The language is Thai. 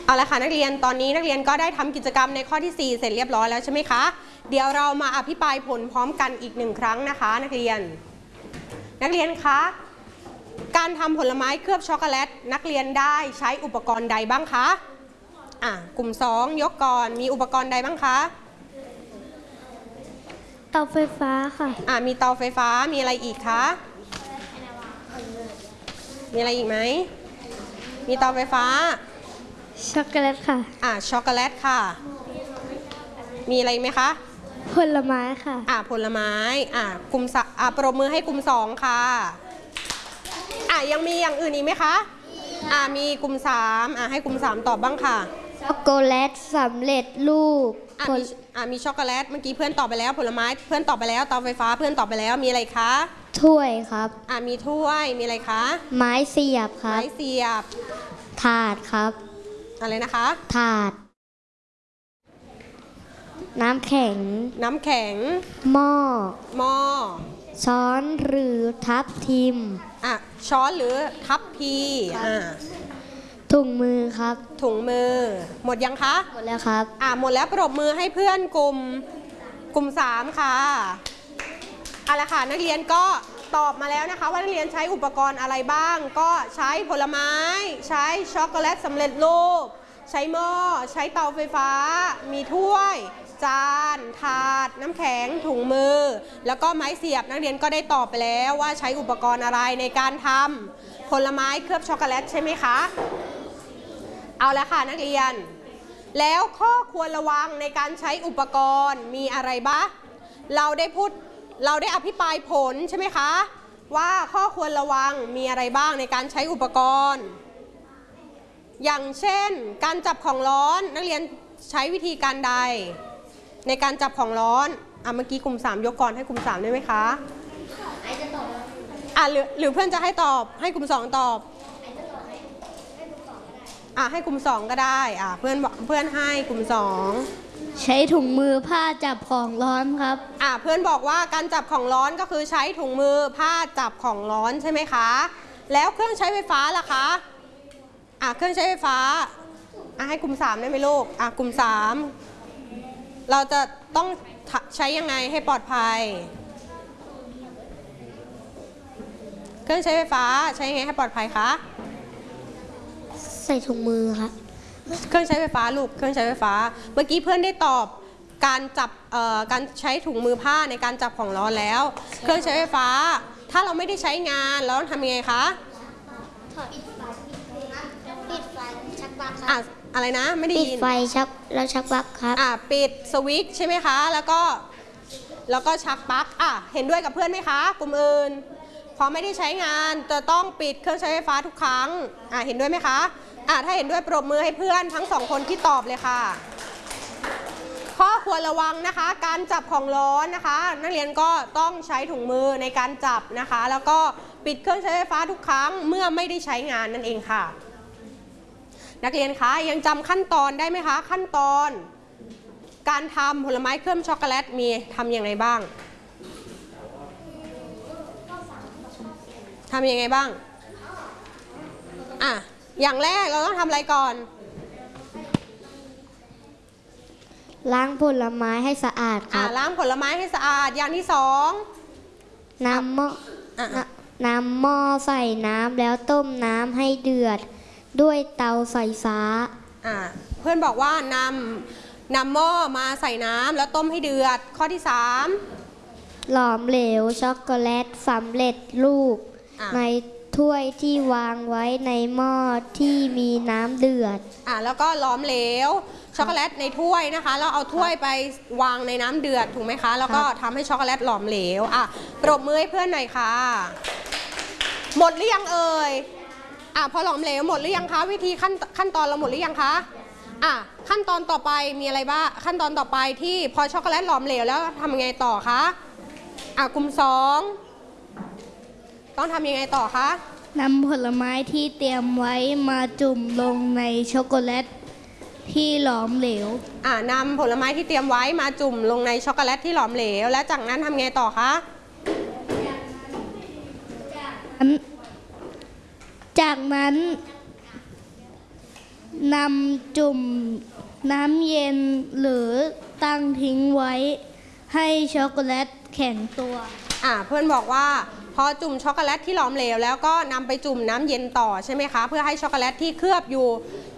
เอาละค่ะนักเรียนตอนนี้นักเรียนก็ได้ทำกิจกรรมในข้อที่4เสร็จเรียบร้อยแล้วใช่ไหมคะเดี๋ยวเรามาอภิปรายผลพร้อมกันอีก1ครั้งนะคะนักเรียนคะการทำผลไม้เคลือบช็อกโกแลตนักเรียนได้ใช้อุปกรณ์ใดบ้างคะกลุ่ม2ยกก่อนมีอุปกรณ์ใดบ้างคะเตาไฟฟ้าค่ะมีเตาไฟฟ้ามีอะไรอีกคะมีอะไรอีกไหมมีเตาไฟฟ้าช็อกโกแลตค่ะช็อกโกแลตค่ะมีอะไรไหมคะผลไม้ค่ะผลไม้กลุ่มปรบมือให้กลุ่ม2ค่ะยังมีอย่างอื่นอีกไหมคะมีกลุ่ม3ให้กลุ่ม3ตอบบ้างค่ะช็อกโกแลตสำเร็จรูปมีช็อกโกแลตเมื่อกี้เพื่อนตอบไปแล้วผลไม้เพื่อนตอบไปแล้วเตาไฟฟ้าเพื่อนตอบไปแล้วมีอะไรคะถ้วยครับมีถ้วยมีอะไรคะไม้เสียบครับไม้เสียบถาดครับอะไรนะคะถาดน้ำแข็งหม้อช้อนหรือทับทิมช้อนหรือทับพีถุงมือครับถุงมือหมดยังคะหมดแล้วครับหมดแล้วปรบมือให้เพื่อนกลุ่ม3ค่ะเอาละค่ะนักเรียนก็ตอบมาแล้วนะคะว่านักเรียนใช้อุปกรณ์อะไรบ้างก็ใช้ผลไม้ใช้ช็อกโกแลตสำเร็จรูปใช้หม้อใช้เตาไฟฟ้ามีถ้วยจานถาดน้ำแข็งถุงมือแล้วก็ไม้เสียบนักเรียนก็ได้ตอบไปแล้วว่าใช้อุปกรณ์อะไรในการทำผลไม้เคลือบช็อกโกแลตใช่ไหมคะเอาละค่ะนักเรียนแล้วข้อควรระวังในการใช้อุปกรณ์มีอะไรบ้างเราได้อภิปรายผลใช่ไหมคะว่าข้อควรระวังมีอะไรบ้างในการใช้อุปกรณ์อย่างเช่นการจับของร้อนนักเรียนใช้วิธีการใดในการจับของร้อนเมื่อกี้กลุ่ม3ยกก่อนให้กลุ่ม3ได้ไหมคะหรือเพื่อนจะให้ตอบให้กลุ่ม2ตอบให้กลุ่ม2ก็ได้เพื่อนให้กลุ่ม2 ใช้ถุงมือผ้าจับของร้อนครับเพื่อนบอกว่าการจับของร้อนก็คือใช้ถุงมือผ้าจับของร้อนใช่ไหมคะแล้วเครื่องใช้ไฟฟ้าล่ะคะเครื่องใช้ไฟฟ้าให้กลุ่ม3ได้ไหมลูกกลุ่ม3เราจะต้องใช้ยังไงให้ปลอดภัยเครื่องใช้ไฟฟ้าใช้ยังไงให้ปลอดภัยคะใส่ถุงมือค่ะเครื่องใช้ไฟฟ้าลูกเครื่องใช้ไฟฟ้าเมื่อกี้เพื่อนได้ตอบการใช้ถุงมือผ้าในการจับของร้อนแล้วเครื่องใช้ไฟฟ้าถ้าเราไม่ได้ใช้งานเราต้องทำยังไงคะปิดไฟชักปลั๊กอะไรนะไม่ได้ยินปิดไฟแล้วชักปลั๊กครับปิดสวิตช์ใช่ไหมคะแล้วก็ชักปลั๊กเห็นด้วยกับเพื่อนไหมคะกลุ่มอื่นพอไม่ได้ใช้งานจะต้องปิดเครื่องใช้ไฟฟ้าทุกครั้งเห็นด้วยไหมคะถ้าเห็นด้วยปรบมือให้เพื่อนทั้ง2คนที่ตอบเลยค่ะข้อควรระวังนะคะการจับของร้อนนะคะนักเรียนก็ต้องใช้ถุงมือในการจับนะคะแล้วก็ปิดเครื่องใช้ไฟฟ้าทุกครั้งเมื่อไม่ได้ใช้งานนั่นเองค่ะนักเรียนคะยังจำขั้นตอนได้ไหมคะขั้นตอนการทำผลไม้เคลือบช็อกโกแลตมีทำยังไงบ้างทำยังไงบ้างอย่างแรกเราต้องทำอะไรก่อนล้างผลไม้ให้สะอาดครับล้างผลไม้ให้สะอาดอย่างที่2 น้ำหม้อใส่น้ำแล้วต้มน้ำให้เดือดด้วยเตาไฟฟ้าเพื่อนบอกว่านำหม้อมาใส่น้ำแล้วต้มให้เดือดข้อที่3 หลอมเหลวช็อกโกแลตสำเร็จรูปในถ้วยที่วางไว้ในหม้อที่มีน้ำเดือดแล้วก็หลอมเหลวช็อกโกแลตในถ้วยนะคะแล้วเอาถ้วยไปวางในน้ำเดือดถูกไหมคะแล้วก็ทำให้ช็อกโกแลตหลอมเหลวปรบมือให้เพื่อนหน่อยค่ะหมดหรือยังเอ่ยพอหลอมเหลวหมดหรือยังคะวิธีขั้นตอนเราหมดหรือยังคะขั้นตอนต่อไปมีอะไรบ้างขั้นตอนต่อไปที่พอช็อกโกแลตหลอมเหลวแล้วทำยังไงต่อคะกลุ่ม2ต้องทำยังไงต่อคะนำผลไม้ที่เตรียมไว้มาจุ่มลงในช็อกโกแลตที่หลอมเหลวนำผลไม้ที่เตรียมไว้มาจุ่มลงในช็อกโกแลตที่หลอมเหลวแล้วจากนั้นทำไงต่อคะจากนั้นนำจุ่มน้ำเย็นหรือตั้งทิ้งไว้ให้ช็อกโกแลตแข็งตัวเพื่อนบอกว่าพอจุ่มช็อกโกแลตที่หลอมเหลวแล้วก็นำไปจุ่มน้ำเย็นต่อใช่ไหมคะเพื่อให้ช็อกโกแลตที่เคลือบอยู่